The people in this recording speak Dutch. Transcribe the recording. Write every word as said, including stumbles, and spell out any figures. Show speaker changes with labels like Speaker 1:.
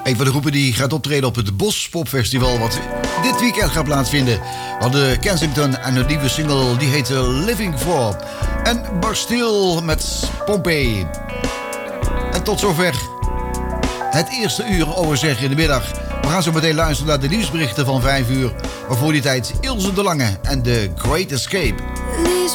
Speaker 1: Een van de groepen die gaat optreden op het Bos Popfestival, wat dit weekend gaat plaatsvinden. We hadden Kensington en een nieuwe single, die heet Living For. En Bastille met Pompeii. En tot zover het eerste uur overzeg in de middag. We gaan zo meteen luisteren naar de nieuwsberichten van vijf uur. Maar voor die tijd Ilse de Lange en The Great Escape.
Speaker 2: These